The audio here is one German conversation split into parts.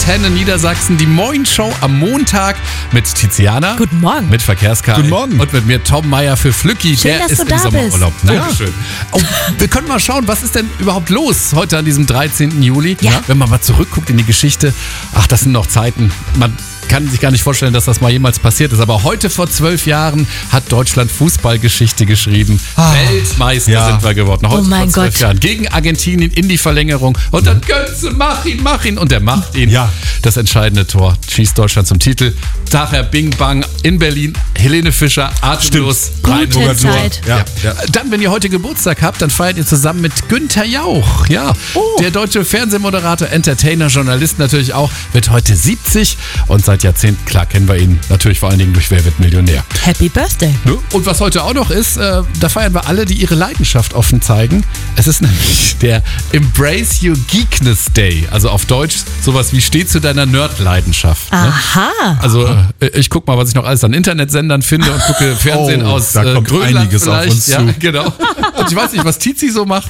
Antenne Niedersachsen, die Moin-Show am Montag mit Tiziana. Guten Morgen. Mit Verkehrskar. Guten Morgen. Und mit mir Tom Meyer für Flücki. Schön, Der dass ist du im da Sommerurlaub. bist. Dankeschön. Oh, wir können mal schauen, was ist denn überhaupt los heute an diesem 13. Juli? Ja. Wenn man mal zurückguckt in die Geschichte, ach, das sind noch Zeiten, man kann sich gar nicht vorstellen, dass das mal jemals passiert ist. Aber heute vor 12 Jahren hat Deutschland Fußballgeschichte geschrieben. Weltmeister sind wir geworden. Heute Oh mein vor 12 Gott. Jahren. Gegen Argentinien in die Verlängerung. Und dann Götze, mach ihn. Und der macht ihn. Ja. Das entscheidende Tor schießt Deutschland zum Titel. Daher Bing Bang in Berlin. Helene Fischer, atemlos. Gute rein. Zeit. Ja. Dann, wenn ihr heute Geburtstag habt, dann feiert ihr zusammen mit Günther Jauch. Ja, der deutsche Fernsehmoderator, Entertainer, Journalist natürlich auch, wird heute 70 und seit Jahrzehnten, klar, kennen wir ihn natürlich vor allen Dingen durch Wer wird Millionär. Happy Birthday. Ne? Und was heute auch noch ist, da feiern wir alle, die ihre Leidenschaft offen zeigen. Es ist nämlich der Embrace Your Geekness Day. Also auf Deutsch sowas wie steh zu deiner Nerd-Leidenschaft. Ne? Aha. Also ich guck mal, was ich noch alles an Internetsendern finde und gucke Fernsehen Oh, aus da kommt Grönland einiges auf vielleicht. uns Ja, zu. genau. Und ich weiß nicht, was Tizi so macht.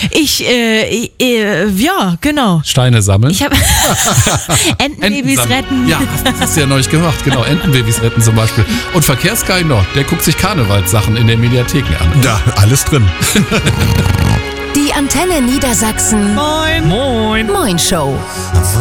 Ja, genau. Steine sammeln. Ich habe Entenbabys sammeln. retten. Ja, das hast du ja neulich gemacht. Genau, Entenbabys retten zum Beispiel. Und Verkehrssky noch, der guckt sich Karnevalssachen in den Mediatheken an. Da, alles drin. Die Antenne Niedersachsen. Moin. Moin Show.